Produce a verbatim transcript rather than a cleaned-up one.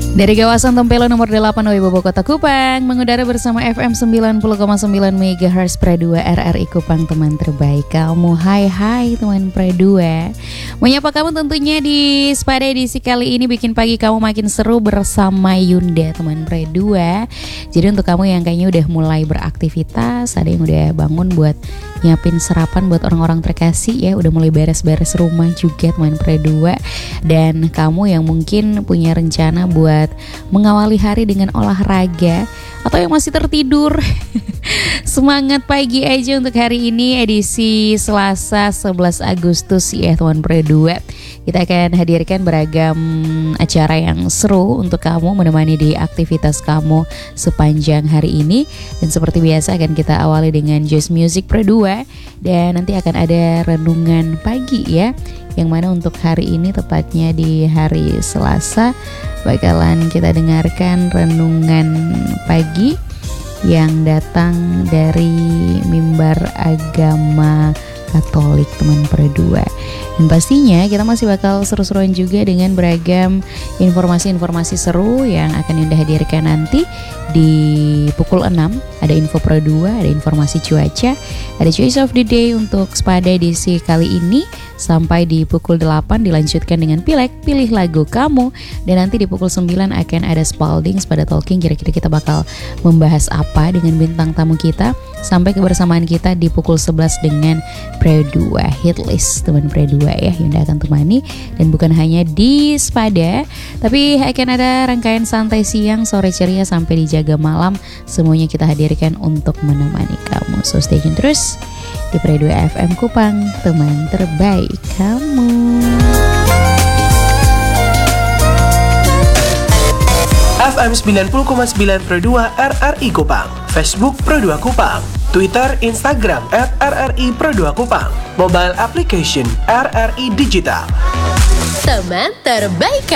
Dari kawasan Tempelo nomor delapan Wibowo Kota Kupang, mengudara bersama F M sembilan puluh koma sembilan MHz Pre dua R R I Kupang, teman terbaik kamu. Hai hai teman Pre dua. Menyapa kamu tentunya di pada edisi kali ini, bikin pagi kamu makin seru bersama Yunda, teman Pre dua. Jadi untuk kamu yang kayaknya udah mulai beraktivitas, ada yang udah bangun buat nyiapin sarapan buat orang-orang terkasih ya, udah mulai beres-beres rumah juga teman Pre dua. Dan kamu yang mungkin punya rencana buat mengawali hari dengan olahraga, atau yang masih tertidur, semangat pagi aja untuk hari ini edisi Selasa sebelas Agustus ya teman Pre dua. Kita akan hadirkan beragam acara yang seru untuk kamu, menemani di aktivitas kamu sepanjang hari ini. Dan seperti biasa akan kita awali dengan Just Music Pre dua, dan nanti akan ada renungan pagi ya, yang mana untuk hari ini tepatnya di hari Selasa bakalan kita dengarkan renungan pagi yang datang dari mimbar agama Katolik teman Pre dua. Dan pastinya kita masih bakal seru-seruan juga dengan beragam informasi-informasi seru yang akan Yunda hadirkan nanti di pukul enam. Ada info Pre dua, ada informasi cuaca, ada choice of the day untuk pada edisi kali ini. Sampai di pukul delapan dilanjutkan dengan Pilek, pilih lagu kamu. Dan nanti di pukul sembilan akan ada Spalding pada Talking. Kira-kira kita bakal membahas apa dengan bintang tamu kita. Sampai kebersamaan kita di pukul sebelas dengan Pre dua Hitlist teman Pre dua ya, Yunda akan temani. Dan bukan hanya di Spada, tapi akan ada rangkaian santai siang, sore ceria sampai di jaga malam. Semuanya kita hadirkan untuk menemani kamu. So stay tune terus di Pre dua F M Kupang, teman terbaik kamu. F M sembilan puluh koma sembilan Pre dua R R I Kupang, Facebook Pre dua Kupang, Twitter, Instagram at R R I Pre dua Kupang, mobile application R R I Digital. Teman terbaik kamu.